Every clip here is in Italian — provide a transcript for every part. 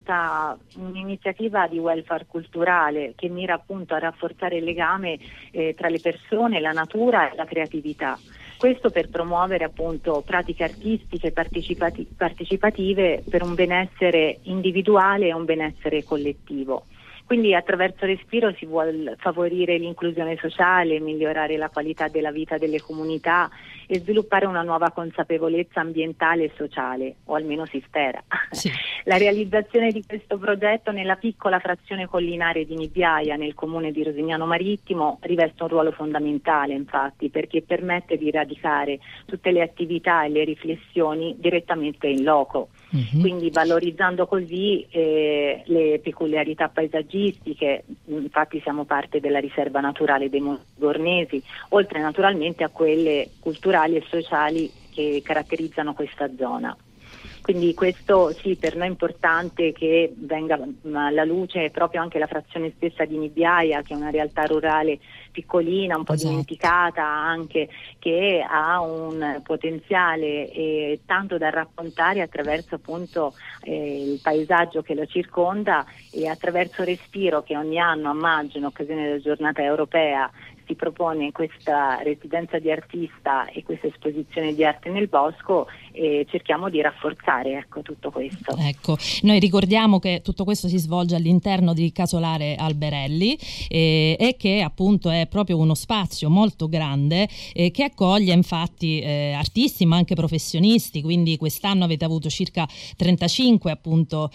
un'iniziativa di welfare culturale che mira appunto a rafforzare il legame tra le persone, la natura e la creatività. Questo per promuovere appunto pratiche artistiche partecipative per un benessere individuale e un benessere collettivo. Quindi attraverso Respiro si vuole favorire l'inclusione sociale, migliorare la qualità della vita delle comunità e sviluppare una nuova consapevolezza ambientale e sociale, o almeno si spera. Sì. La realizzazione di questo progetto nella piccola frazione collinare di Nibbiaia, nel comune di Rosignano Marittimo, riveste un ruolo fondamentale, infatti, perché permette di radicare tutte le attività e le riflessioni direttamente in loco. Quindi valorizzando così le peculiarità paesaggistiche. Infatti siamo parte della riserva naturale dei Monti Gornesi, oltre naturalmente a quelle culturali e sociali che caratterizzano questa zona. Quindi questo sì, per noi è importante che venga alla luce proprio anche la frazione stessa di Nibbiaia, che è una realtà rurale piccolina, un po' dimenticata anche, che ha un potenziale tanto da raccontare attraverso appunto il paesaggio che lo circonda, e attraverso Respiro, che ogni anno a maggio, in occasione della giornata europea, si propone questa residenza di artista e questa esposizione di arte nel bosco, e cerchiamo di rafforzare tutto questo. Ecco, noi ricordiamo che tutto questo si svolge all'interno di Casolare Alberelli e che appunto è proprio uno spazio molto grande che accoglie infatti artisti ma anche professionisti, quindi quest'anno avete avuto circa 35 appunto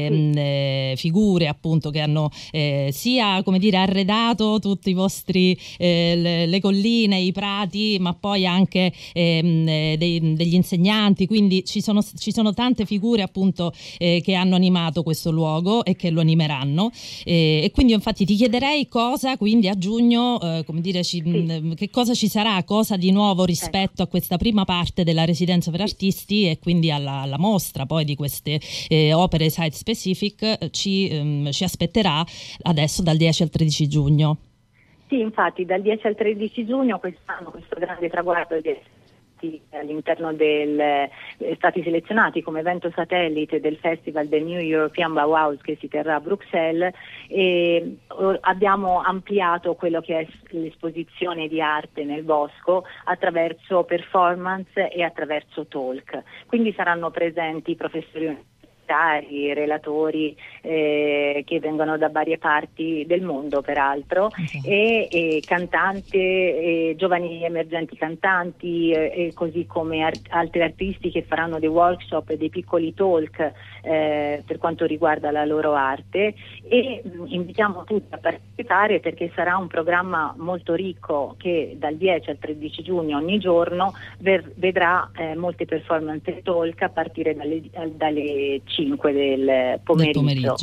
figure appunto che hanno sia come dire arredato tutti i vostri le colline, i prati, ma poi anche degli insegnanti, quindi ci sono tante figure appunto che hanno animato questo luogo e che lo animeranno, e quindi infatti ti chiederei cosa quindi a giugno come dire che cosa ci sarà, cosa di nuovo rispetto a questa prima parte della residenza per artisti e quindi alla mostra poi di queste opere site specific ci aspetterà adesso dal 10 al 13 giugno. Sì, infatti dal 10 al 13 giugno quest'anno questo grande traguardo di all'interno stati selezionati come evento satellite del Festival del New European Bauhaus che si terrà a Bruxelles, e abbiamo ampliato quello che è l'esposizione di arte nel bosco attraverso performance e attraverso talk. Quindi saranno presenti professori, relatori che vengono da varie parti del mondo peraltro, e cantanti, giovani emergenti cantanti, così come altri artisti che faranno dei workshop e dei piccoli talk per quanto riguarda la loro arte, e invitiamo tutti a partecipare perché sarà un programma molto ricco che dal 10 al 13 giugno ogni giorno vedrà molte performance e talk a partire dalle 5 del pomeriggio.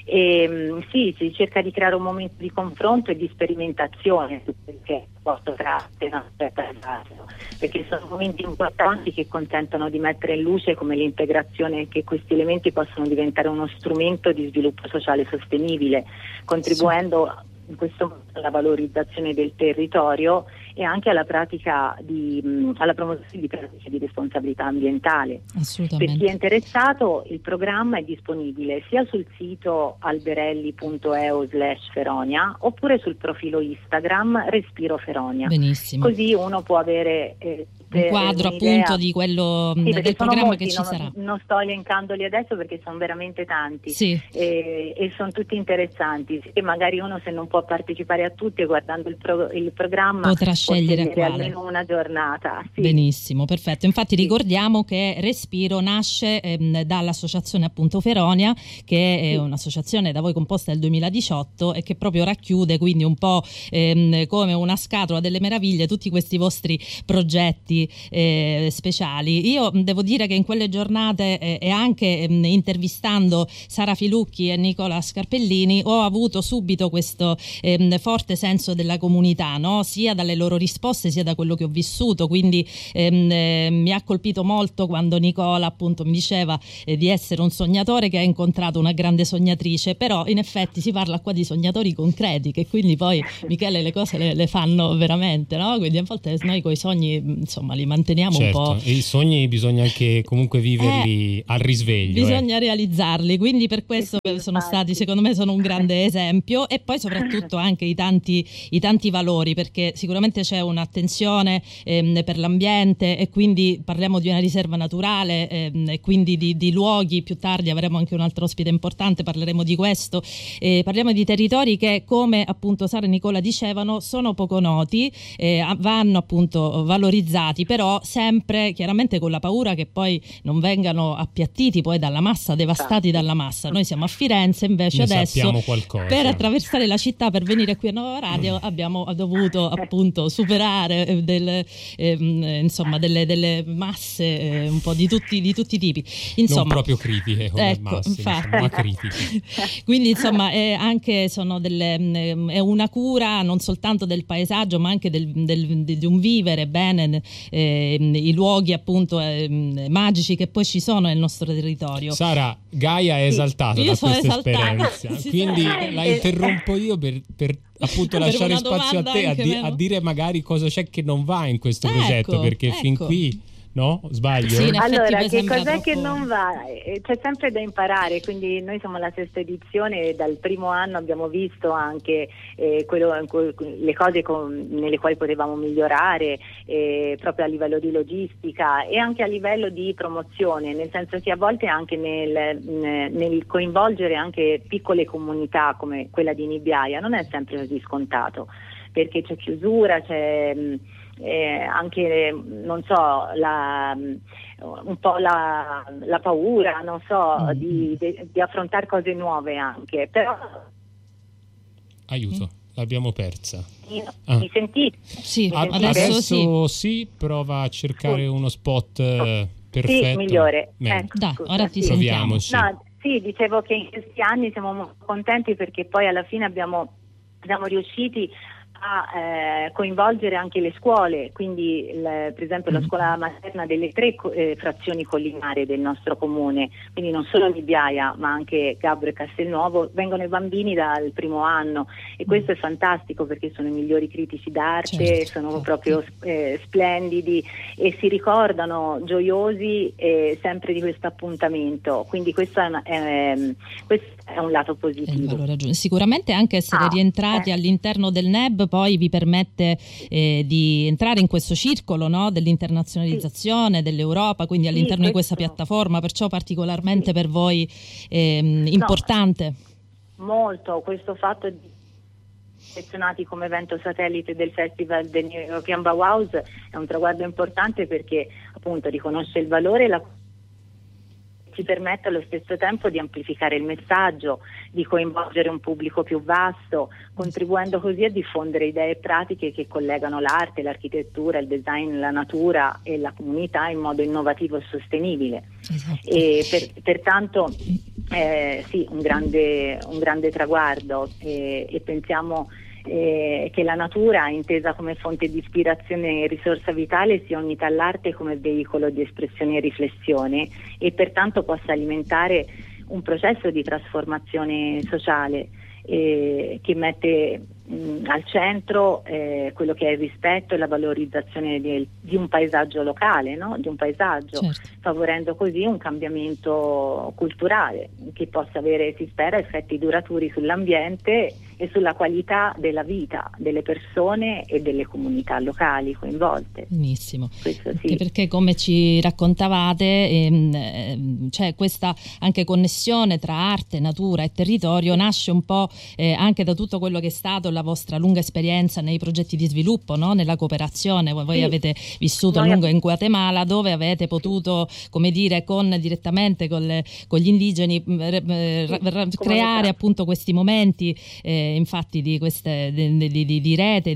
Sì, si cerca di creare un momento di confronto e di sperimentazione perché perché sono momenti importanti che consentono di mettere in luce come l'integrazione, che questi elementi possono diventare uno strumento di sviluppo sociale sostenibile, contribuendo in questo modo alla valorizzazione del territorio e anche alla pratica alla promozione di pratiche di responsabilità ambientale. Assolutamente. Per chi è interessato, il programma è disponibile sia sul sito alberelli.eu/Feronia oppure sul profilo Instagram Respiro Feronia. Benissimo. Così uno può avere un quadro appunto di quello del programma molti, che ci sarà. Non sto elencandoli adesso perché sono veramente tanti, sì. E sono tutti interessanti, e magari uno, se non può partecipare a tutti, guardando il programma potrà scegliere quale. Almeno una giornata. Sì. Benissimo, perfetto. Infatti ricordiamo che Respiro nasce dall'associazione appunto Feronia, che è un'associazione da voi composta nel 2018 e che proprio racchiude quindi un po' come una scatola delle meraviglie tutti questi vostri progetti speciali. Io devo dire che in quelle giornate e anche intervistando Sara Filucchi e Nicola Scarpellini ho avuto subito questo forte senso della comunità, no? Sia dalle loro risposte sia da quello che ho vissuto, quindi mi ha colpito molto quando Nicola appunto mi diceva di essere un sognatore che ha incontrato una grande sognatrice, però in effetti si parla qua di sognatori concreti che quindi poi Michele le cose le fanno veramente, no? Quindi a volte noi coi sogni insomma insomma li manteniamo un po'. E i sogni bisogna anche comunque viverli al risveglio. Bisogna realizzarli, quindi per questo sono stati, secondo me, sono un grande esempio, e poi soprattutto anche i tanti valori, perché sicuramente c'è un'attenzione per l'ambiente, e quindi parliamo di una riserva naturale, e quindi di luoghi. Più tardi avremo anche un altro ospite importante, parleremo di questo. Parliamo di territori che, come appunto Sara e Nicola dicevano, sono poco noti, vanno appunto valorizzati, però sempre chiaramente con la paura che poi non vengano appiattiti poi dalla massa, devastati dalla massa. Noi siamo a Firenze, invece adesso per attraversare la città, per venire qui a Nova Radio, abbiamo dovuto appunto superare insomma delle masse un po' di tutti i tipi, insomma, non proprio critiche come masse, infatti. diciamo, ma critiche. Quindi insomma anche è una cura non soltanto del paesaggio, ma anche di un vivere bene i luoghi appunto magici che poi ci sono nel nostro territorio. Sara, Gaia è esaltata da questa esperienza, quindi la interrompo io per appunto lasciare spazio a te a dire magari cosa c'è che non va in questo progetto, perché fin qui, no? Sbaglio? Sì, allora, che cos'è che non va? C'è sempre da imparare, quindi noi siamo alla sesta edizione e dal primo anno abbiamo visto anche le cose nelle quali potevamo migliorare, proprio a livello di logistica e anche a livello di promozione, nel senso che a volte anche nel coinvolgere anche piccole comunità come quella di Nibbiaia non è sempre così scontato, perché c'è chiusura, c'è anche non so un po' la paura, non so, di affrontare cose nuove anche, però aiuto, l'abbiamo persa. Mi sentite? Sì, adesso sì, prova a cercare uno spot perfetto. Sì, migliore. Ora ti proviamo, sentiamo. Sì, dicevo che in questi anni siamo molto contenti perché poi alla fine siamo riusciti a coinvolgere anche le scuole, quindi per esempio la scuola materna delle 3 frazioni collinari del nostro comune, quindi non solo Nibbiaia ma anche Gabbro e Castelnuovo, vengono i bambini dal primo anno e questo è fantastico perché sono i migliori critici d'arte, sono proprio splendidi e si ricordano gioiosi sempre di questo appuntamento, quindi questo è un lato positivo. Sicuramente anche essere rientrati all'interno del NEB poi vi permette di entrare in questo circolo, no? Dell'internazionalizzazione dell'Europa, quindi all'interno di questa piattaforma, perciò particolarmente per voi importante. Molto, questo fatto di selezionati come evento satellite del Festival del New European Bauhaus è un traguardo importante perché appunto riconosce il valore e ci permette allo stesso tempo di amplificare il messaggio, di coinvolgere un pubblico più vasto, contribuendo così a diffondere idee pratiche che collegano l'arte, l'architettura, il design, la natura e la comunità in modo innovativo e sostenibile. Esatto. E pertanto sì, un grande traguardo e pensiamo che la natura, intesa come fonte di ispirazione e risorsa vitale, sia unita all'arte come veicolo di espressione e riflessione e pertanto possa alimentare un processo di trasformazione sociale che mette al centro quello che è il rispetto e la valorizzazione di un paesaggio locale, no? Di un paesaggio, favorendo così un cambiamento culturale che possa avere, si spera, effetti duraturi sull'ambiente e sulla qualità della vita delle persone e delle comunità locali coinvolte. Benissimo. Questo sì. Perché come ci raccontavate c'è questa anche connessione tra arte, natura e territorio, nasce un po' anche da tutto quello che è stato la vostra lunga esperienza nei progetti di sviluppo, no? Nella cooperazione. Voi avete vissuto a lungo in Guatemala, dove avete potuto, come dire, direttamente con gli indigeni creare appunto questi momenti infatti di queste di rete,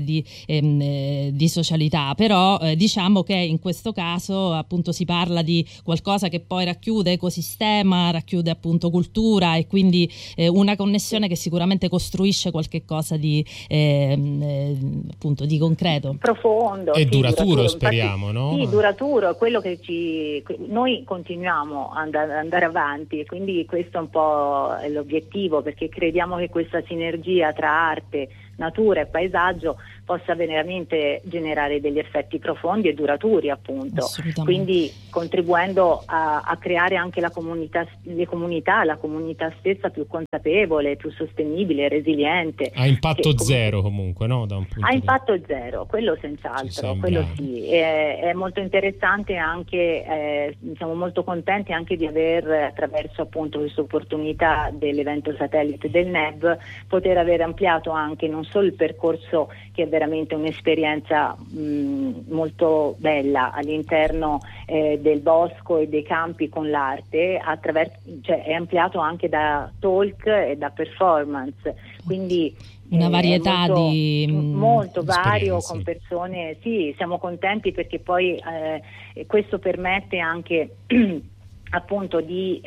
di socialità, però diciamo che in questo caso appunto si parla di qualcosa che poi racchiude ecosistema, racchiude appunto cultura e quindi una connessione che sicuramente costruisce qualche cosa di appunto di concreto, profondo e duraturo, speriamo. Infatti, no? Sì, duraturo, è quello che noi continuiamo ad andare avanti e quindi questo è un po' l'obiettivo, perché crediamo che questa sinergia tra arte, natura e paesaggio possa veramente generare degli effetti profondi e duraturi, appunto, quindi contribuendo a creare anche la comunità stessa più consapevole, più sostenibile, resiliente. Ha impatto zero comunque, no? Da un punto impatto zero, quello senz'altro, quello sì. È molto interessante anche, siamo molto contenti anche di aver, attraverso appunto questa opportunità dell'evento satellite del NEB, poter aver ampliato anche non solo il percorso, che è veramente un'esperienza molto bella all'interno del bosco e dei campi con l'arte, cioè è ampliato anche da talk e da performance, quindi una varietà molto vario, con persone. Sì, siamo contenti perché poi questo permette anche appunto di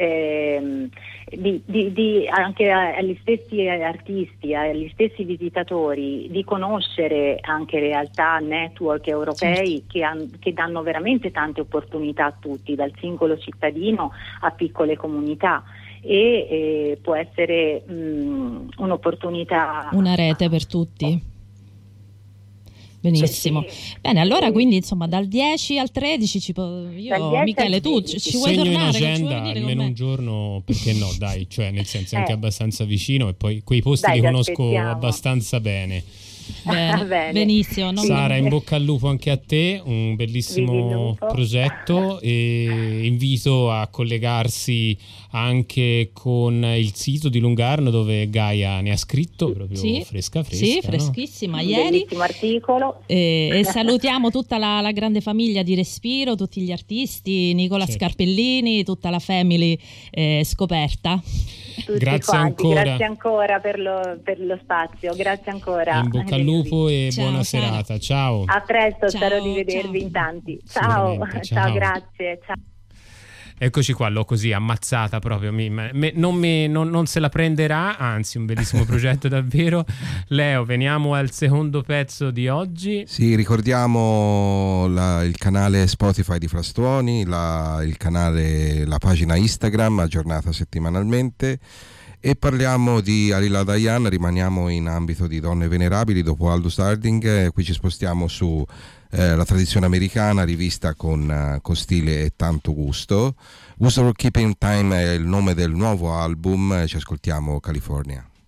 anche agli stessi artisti, agli stessi visitatori, di conoscere anche realtà, network europei che danno veramente tante opportunità a tutti, dal singolo cittadino a piccole comunità, e può essere un'opportunità, una rete per tutti. Benissimo. Sì. Bene, allora quindi insomma dal 10 al 13 Michele, tu ci vuoi tornare? In agenda almeno un giorno, perché no, dai, cioè nel senso è anche abbastanza vicino, e poi quei posti li conosco abbastanza bene. Bene. Benissimo. Sara, in bocca al lupo anche a te, un bellissimo progetto, e invito a collegarsi anche con il sito di Lungarno, dove Gaia ne ha scritto proprio fresca, sì, freschissima, no? Ieri, bellissimo articolo, e salutiamo tutta la grande famiglia di Respiro, tutti gli artisti, Nicola Scarpellini, tutta la family scoperta. Grazie ancora per lo spazio, grazie ancora. In bocca al lupo e buona serata, ciao. A presto, spero di vedervi in tanti. Ciao, grazie. Ciao. Eccoci qua, l'ho così ammazzata proprio, non se la prenderà, anzi un bellissimo progetto davvero. Leo, veniamo al secondo pezzo di oggi. Sì, ricordiamo il canale Spotify di Frastuoni, la pagina Instagram aggiornata settimanalmente, e parliamo di Alila Dayan. Rimaniamo in ambito di donne venerabili dopo Aldous Harding, qui ci spostiamo su la tradizione americana rivista con stile e tanto gusto. Who's Keeping Time è il nome del nuovo album, ci ascoltiamo California.